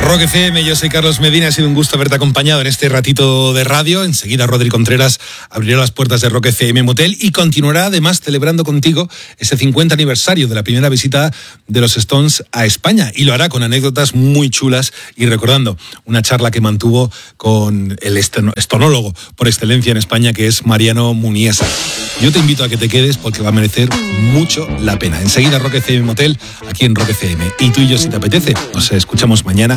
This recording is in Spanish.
Rock FM, yo soy Carlos Medina, ha sido un gusto haberte acompañado en este ratito de radio. Enseguida Rodri Contreras abrirá las puertas de Rock FM Motel y continuará además celebrando contigo ese 50 aniversario de la primera visita de los Stones a España, y lo hará con anécdotas muy chulas y recordando una charla que mantuvo con el estonólogo por excelencia en España, que es Mariano Muniesa. Yo te invito a que te quedes porque va a merecer mucho la pena. Enseguida Rock FM Motel, aquí en Rock FM. Y tú y yo, si te apetece, nos escuchamos mañana